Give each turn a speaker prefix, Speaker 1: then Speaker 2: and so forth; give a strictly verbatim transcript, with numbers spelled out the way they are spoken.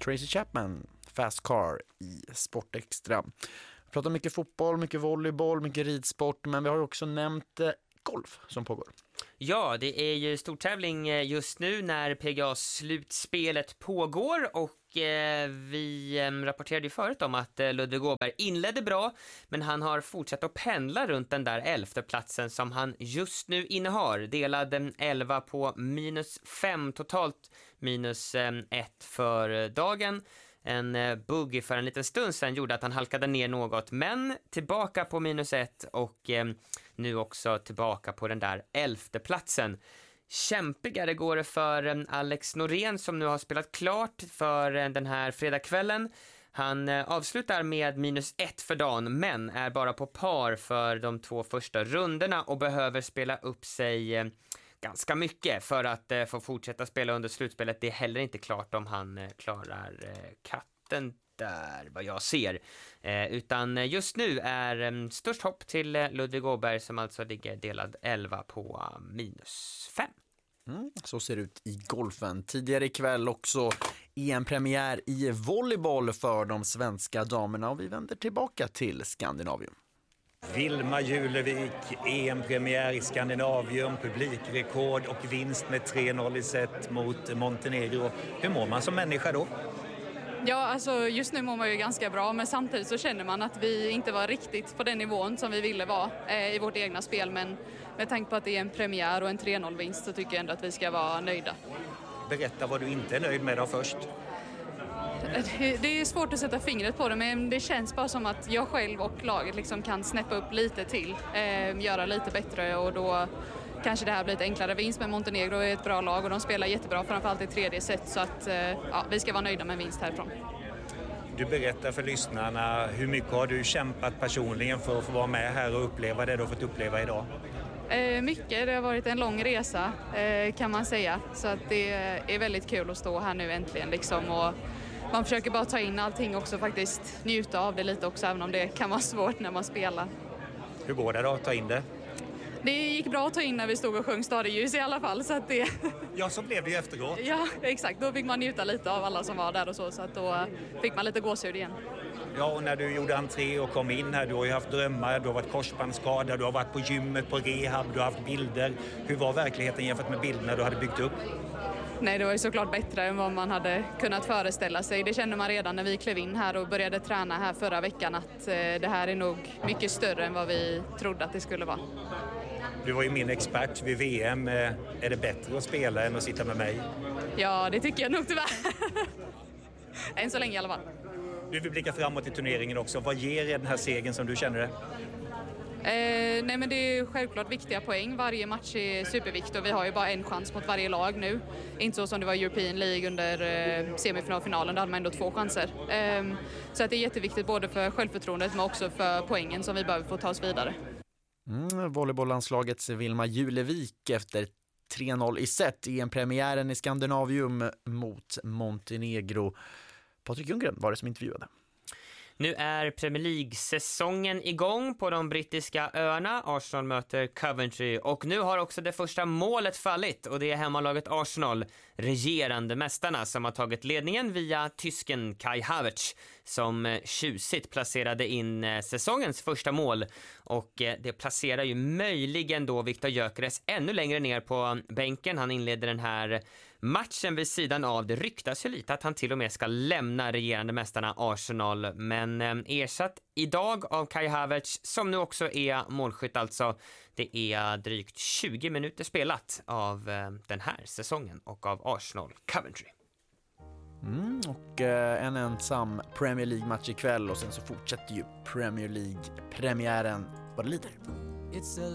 Speaker 1: Tracy Chapman, Fast Car i Sportextra. Vi pratar mycket fotboll, mycket volleyboll, mycket ridsport, men vi har också nämnt eh, golf som pågår.
Speaker 2: Ja, det är ju stortävling just nu när P G A-slutspelet pågår och eh, vi eh, rapporterade ju förut om att eh, Ludvig Åberg inledde bra, men han har fortsatt att pendla runt den där elfte platsen som han just nu innehar. Delad eh, elva på minus fem, totalt minus eh, ett för dagen. En eh, buggy för en liten stund sedan gjorde att han halkade ner något, men tillbaka på minus ett och eh, nu också tillbaka på den där elfte platsen. Kämpigare går det för eh, Alex Norén som nu har spelat klart för eh, den här fredagskvällen. Han eh, avslutar med minus ett för dagen, men är bara på par för de två första runderna och behöver spela upp sig eh, ganska mycket för att eh, få fortsätta spela under slutspelet. Det är heller inte klart om han eh, klarar eh, katten där, vad jag ser. Eh, utan just nu är eh, störst hopp till eh, Ludvig Åberg som alltså ligger delad elva på uh, minus fem.
Speaker 1: Mm, så ser det ut i golfen. Tidigare ikväll också E M-premiär i volleyboll för de svenska damerna och vi vänder tillbaka till Skandinavium.
Speaker 3: Vilma Julevik, E M-premiär i Skandinavium, publikrekord och vinst med tre noll i set mot Montenegro. Hur mår man som människa då?
Speaker 4: Ja, alltså just nu mår man ju ganska bra, men samtidigt så känner man att vi inte var riktigt på den nivån som vi ville vara eh, i vårt egna spel. Men med tanke på att det är en premiär och en tre noll-vinst så tycker jag ändå att vi ska vara nöjda.
Speaker 3: Berätta vad du inte är nöjd med då först.
Speaker 4: Det är svårt att sätta fingret på det, men det känns bara som att jag själv och laget liksom kan snäppa upp lite till, eh, göra lite bättre och då kanske det här blir ett enklare vinst. Men Montenegro är ett bra lag och de spelar jättebra, framförallt i tredje set, så att eh, ja, vi ska vara nöjda med en vinst härifrån.
Speaker 3: Du berättar för lyssnarna, hur mycket har du kämpat personligen för att få vara med här och uppleva det du har fått uppleva idag?
Speaker 4: Eh, mycket, det har varit en lång resa eh, kan man säga, så att det är väldigt kul att stå här nu äntligen liksom, och man försöker bara ta in allting också, faktiskt njuta av det lite också, även om det kan vara svårt när man spelar.
Speaker 3: Hur går det då att ta in det?
Speaker 4: Det gick bra att ta in när vi stod och sjöng Stadeljus i alla fall, så att det...
Speaker 3: Ja, så blev det ju efteråt.
Speaker 4: Ja, exakt. Då fick man njuta lite av alla som var där och så, så att då fick man lite gåshud igen.
Speaker 3: Ja, och när du gjorde entré och kom in här, du har ju haft drömmar, du har varit korsbandsskadad, du har varit på gymmet, på rehab, du har haft bilder. Hur var verkligheten jämfört med bilderna du hade byggt upp?
Speaker 4: Nej, det var ju såklart bättre än vad man hade kunnat föreställa sig. Det kände man redan när vi klev in här och började träna här förra veckan, att det här är nog mycket större än vad vi trodde att det skulle vara.
Speaker 3: Du var ju min expert vid V M. Är det bättre att spela än att sitta med mig?
Speaker 4: Ja, det tycker jag nog tyvärr. Än så länge i alla fall.
Speaker 3: Du vill blicka framåt i turneringen också. Vad ger den här segern som du känner det?
Speaker 4: Eh, nej men det är självklart viktiga poäng. Varje match är superviktig och vi har ju bara en chans mot varje lag nu. Inte så som det var i European League under eh, semifinalfinalen, där hade man ändå två chanser. Eh, så att det är jätteviktigt både för självförtroendet men också för poängen som vi behöver få ta oss vidare.
Speaker 1: Mm, volleybollandslagets Vilma Julevik efter tre noll i set i en premiären i Skandinavium mot Montenegro. Patrik Ljunggren var det som intervjuade.
Speaker 2: Nu är Premier League-säsongen igång på de brittiska öarna. Arsenal möter Coventry och nu har också det första målet fallit och det är hemmalaget Arsenal, regerande mästarna, som har tagit ledningen via tysken Kai Havertz som tjusigt placerade in säsongens första mål, och det placerar ju möjligen då Viktor Gyökeres ännu längre ner på bänken. Han inleder den här matchen vid sidan av. Det ryktas ju lite att han till och med ska lämna regerande mästarna Arsenal, men ersatt idag av Kai Havertz som nu också är målskytt alltså. Det är drygt tjugo minuter spelat av den här säsongen och av Arsenal Coventry.
Speaker 1: Mm, och eh, en ensam Premier League-match ikväll och sen så fortsätter ju Premier League-premiären vad det lider.
Speaker 5: It's a